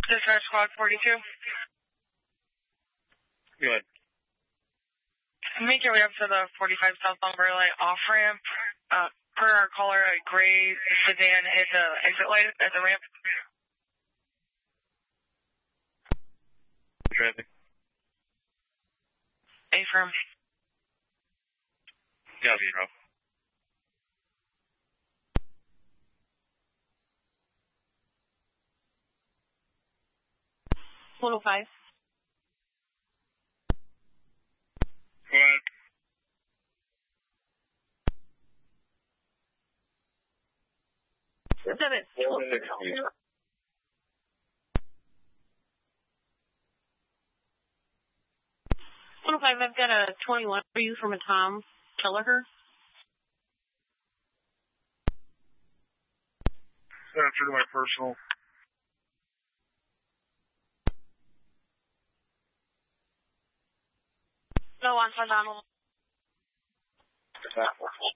Dispatch squad 42. Good. Make your way up to the 45 southbound Burleigh off-ramp. Per our caller, a gray sedan hit the exit light at the ramp. Traffic. A-firm. Copy, Rob. Total 5. Go ahead. Seven. 105, I've got a 21 for you from a Tom Kelleher. Transfer to my personal. No, on Donald.